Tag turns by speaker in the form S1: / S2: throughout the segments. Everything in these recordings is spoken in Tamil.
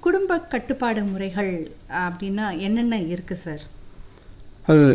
S1: குடும்ப கட்டுப்பாடு முறைகள் அப்படின்னா என்னென்ன இருக்கு சார்?
S2: அது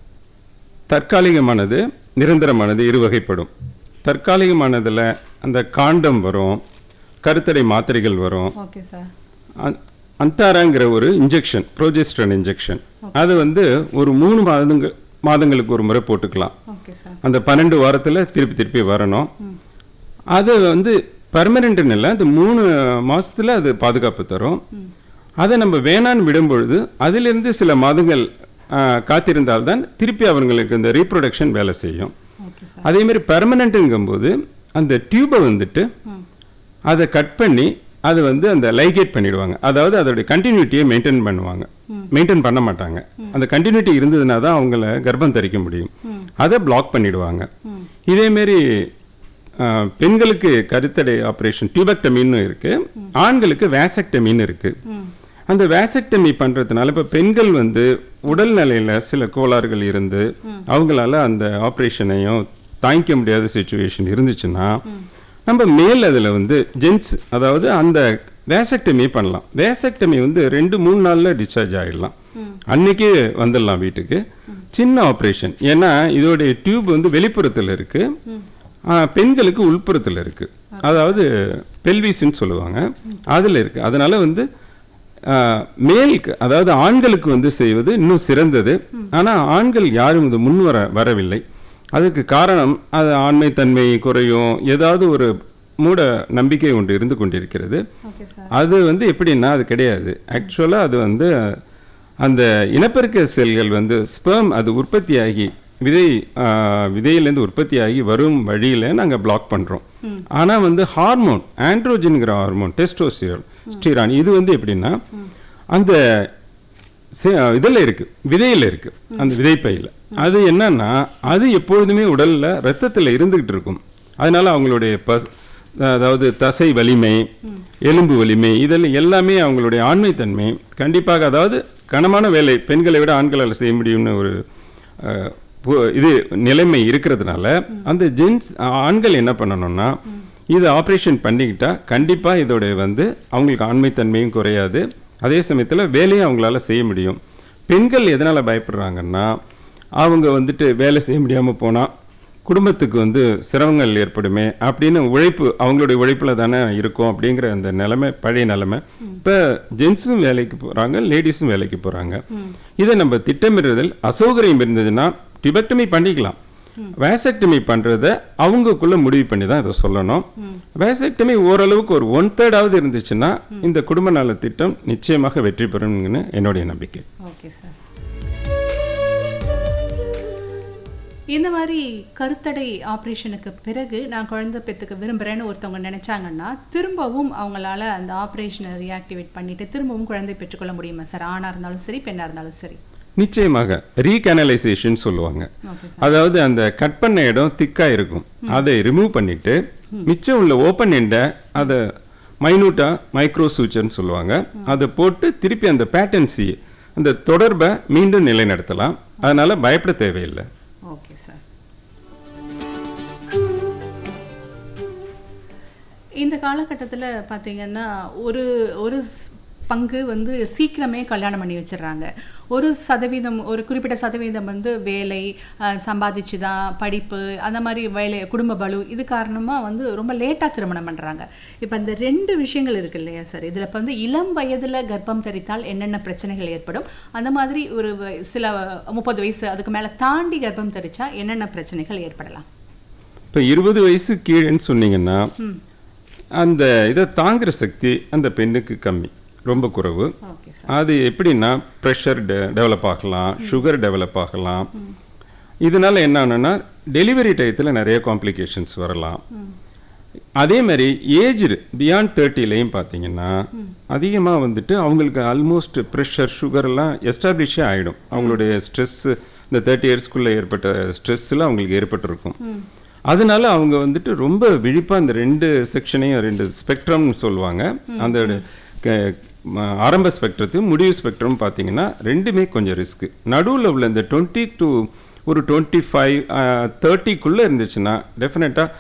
S2: தற்காலிகமானது, நிரந்தரமானது இரு வகைப்படும். தற்காலிகமானதில் அந்த காண்டம் வரும், கருத்தடை மாத்திரைகள் வரும்.
S1: Okay sir.
S2: அந்தாராங்கிற ஒரு இன்ஜெக்ஷன், ப்ரோஜெஸ்ட்ரான் இன்ஜெக்ஷன், அது வந்து ஒரு 3 மாதங்களுக்கு ஒரு முறை போட்டுக்கலாம்.
S1: Okay sir.
S2: அந்த 12 வாரத்தில் திருப்பி வரணும். அது வந்து பர்மனெண்ட்னு இல்லை, அது 3 மாதத்தில் அது பாதுகாப்பு தரும். அதை நம்ம வேணான்னு விடும்பொழுது அதிலிருந்து சில மாதங்கள் காத்திருந்தால்தான் திருப்பி அவங்களுக்கு இந்த ரீப்ரொடக்ஷன் வேலை செய்யும். அதேமாதிரி பர்மனெண்ட்டுங்கும்போது அந்த டியூபை வந்துட்டு அதை கட் பண்ணி அதை வந்து அந்த லைகேட் பண்ணிடுவாங்க. அதாவது அதோடைய கண்டினியூட்டியை மெயின்டைன் பண்ண மாட்டாங்க. அந்த கண்டினியூட்டி இருந்ததுனா தான் அவங்கள கர்ப்பம் தரிக்க முடியும். அதை பிளாக் பண்ணிடுவாங்க. இதேமாரி பெண்களுக்கு கருத்தடை ஆப்ரேஷன் டியூபெக்டமின்னு இருக்கு, ஆண்களுக்கு வேசக்டமின்னு இருக்கு. அந்த வேசக்டமி பண்ணுறதுனால இப்போ பெண்கள் வந்து உடல்நிலையில் சில கோளாறுகள் இருந்து அவங்களால அந்த ஆப்ரேஷனையும் தாங்கிக்க முடியாத சுச்சுவேஷன் இருந்துச்சுன்னா நம்ம மேல் அதில் வந்து ஜென்ஸ், அதாவது அந்த வேசக்டமி பண்ணலாம். வேசக்டமி வந்து 2-3 நாளில் டிஸ்சார்ஜ் ஆகிடலாம், அன்னைக்கே வந்துடலாம் வீட்டுக்கு. சின்ன ஆப்ரேஷன், ஏன்னா இதோடைய டியூப் வந்து வெளிப்புறத்தில் இருக்கு, பெண்களுக்கு உள்புறத்தில் இருக்கு, அதாவது பெல்விஸ்ன்னு சொல்லுவாங்க, அதில் இருக்கு. அதனால வந்து மேலுக்கு, அதாவது ஆண்களுக்கு வந்து செய்வது இன்னும் சிறந்தது. ஆனால் ஆண்கள் யாரும் இது முன் வரவில்லை. அதுக்கு காரணம் அது ஆண்மைத்தன்மை குறையும், ஏதாவது ஒரு மூட நம்பிக்கை ஒன்று இருந்து கொண்டிருக்கிறது. அது வந்து எப்படின்னா அது கிடையாது. ஆக்சுவலாக அது வந்து அந்த இனப்பெருக்க செல்கள் வந்து ஸ்பெர்ம் அது உற்பத்தியாகி விதையிலேருந்து உற்பத்தியாகி வரும் வழியில் நாங்கள் பிளாக் பண்ணுறோம். ஆனால் வந்து ஹார்மோன், ஆண்ட்ரோஜன்கிற ஹார்மோன், டெஸ்டோஸ்டிரான், இது வந்து எப்படின்னா அந்த இதில் இருக்கு, விதையில் இருக்கு, அந்த விதைப்பையில். அது என்னன்னா அது எப்பொழுதுமே உடலில் ரத்தத்தில் இருந்துகிட்டு இருக்கும். அதனால அவங்களுடைய அதாவது தசை வலிமை, எலும்பு வலிமை, இதில் எல்லாமே அவங்களுடைய ஆண்மைத்தன்மை கண்டிப்பாக, அதாவது கனமான வேலை பெண்களை விட ஆண்களால் செய்ய முடியும்னு ஒரு இது நிலைமை இருக்கிறதுனால அந்த ஆண்கள் என்ன பண்ணணும்னா இதை ஆப்ரேஷன் பண்ணிக்கிட்டா கண்டிப்பாக இதோடைய வந்து அவங்களுக்கு ஆண்மைத்தன்மையும் குறையாது, அதே சமயத்தில் வேலையும் அவங்களால செய்ய முடியும். பெண்கள் எதனால் பயப்படுறாங்கன்னா அவங்க வந்துட்டு வேலை செய்ய முடியாமல் போனால் குடும்பத்துக்கு வந்து சிரமங்கள் ஏற்படுமே அப்படின்னு அவங்களுடைய உழைப்பில் தானே இருக்கும் அப்படிங்கிற அந்த நிலைமை, பழைய நிலைமை. இப்போ ஜென்ஸும் வேலைக்கு போகிறாங்க, லேடிஸும் வேலைக்கு போகிறாங்க. இதை நம்ம திட்டமிடுறதில் அசௌகரியம் இருந்ததுன்னா டியூபெக்டமி பண்ணிக்கலாம். வேசக்டமி பண்ணுறத அவங்களுக்குள்ள முடிவு பண்ணி தான் இதை சொல்லணும். வேசக்டமி ஓரளவுக்கு ஒரு 1/3 இருந்துச்சுன்னா இந்த குடும்ப நல திட்டம் நிச்சயமாக வெற்றி பெறும்னு என்னுடைய நம்பிக்கை.
S1: Okay sir. இந்த மாதிரி கருத்தடை ஆப்ரேஷனுக்கு பிறகு நான் குழந்தை பெற்றுக்க விரும்புகிறேன்னு ஒருத்தவங்க நினச்சாங்கன்னா திரும்பவும் அவங்களால அந்த ஆப்ரேஷனை ரீஆக்டிவேட் பண்ணிட்டு திரும்பவும் குழந்தை பெற்றுக்கொள்ள முடியுமா சார்? ஆணாக இருந்தாலும் சரி, பெண்ணாக இருந்தாலும் சரி.
S2: நிச்சயமாக ரீகேனலைசேஷன் சொல்லுவாங்க. அதாவது அந்த கட் பண்ண இடம் திக்காக இருக்கும், அதை ரிமூவ் பண்ணிட்டு மிச்சம் உள்ள ஓப்பன் எண்டை அதை மைனூட்டா மைக்ரோ சூச்சர்னு சொல்லுவாங்க, அதை போட்டு திருப்பி அந்த பேட்டன்சி, அந்த தொடர்பை மீண்டும் நிலைநடத்தலாம். அதனால பயப்பட தேவையில்லை.
S1: Okay sir. இந்த காலகட்டத்தில் பார்த்தீங்கன்னா ஒரு பங்கு வந்து சீக்கிரமே கல்யாணம் பண்ணி வச்சிடுறாங்க. ஒரு குறிப்பிட்ட சதவீதம் வந்து வேலை சம்பாதிச்சு தான் படிப்பு, அந்த மாதிரி வேலை, குடும்ப பலு, இது காரணமாக வந்து ரொம்ப லேட்டாக திருமணம் பண்ணுறாங்க. இப்போ இந்த 2 விஷயங்கள் இருக்கு இல்லையா சார்? இதில் இப்போ வந்து இளம் வயதில் கர்ப்பம் தரித்தால் என்னென்ன பிரச்சனைகள் ஏற்படும், அந்த மாதிரி ஒரு சில 30 வயசு அதுக்கு மேலே தாண்டி கர்ப்பம் தரித்தா என்னென்ன பிரச்சனைகள் ஏற்படலாம்?
S2: இப்போ 20 வயசு கீழேன்னு சொன்னீங்கன்னா அந்த இதை தாங்குற சக்தி அந்த பெண்ணுக்கு கம்மி, ரொம்ப குறைவு. அது எப்படின்னா ப்ரெஷர் டெவலப் ஆகலாம், சுகர் டெவலப் ஆகலாம். இதனால என்ன ஆகுன்னா டெலிவரி டயத்தில் நிறைய காம்ப்ளிகேஷன்ஸ் வரலாம். அதே மாதிரி ஏஜ் பியாண்ட் 30லையும் பார்த்தீங்கன்னா அதிகமாக வந்துட்டு அவங்களுக்கு ஆல்மோஸ்ட் ப்ரெஷர் சுகர்லாம் எஸ்டாப்ளிஷே ஆகிடும். அவங்களுடைய ஸ்ட்ரெஸ்ஸு இந்த 30 இயர்ஸ்க்குள்ளே ஏற்பட்ட ஸ்ட்ரெஸ்ஸில் அவங்களுக்கு ஏற்பட்டிருக்கும். அதனால அவங்க வந்துட்டு ரொம்ப விழிப்பாக இந்த 2 செக்ஷனையும், 2 ஸ்பெக்ட்ரம்னு சொல்லுவாங்க, அந்த ஆரம்ப ஸ்பெக்ட்ரத்தையும் முடிவு ஸ்பெக்ட்ரம் பார்த்தீங்கன்னா ரெண்டுமே கொஞ்சம் ரிஸ்க்கு. நடுவில் உள்ள இந்த 20 to ஒரு 25 30க்குள்ளே இருந்துச்சுன்னா டெஃபினட்டாக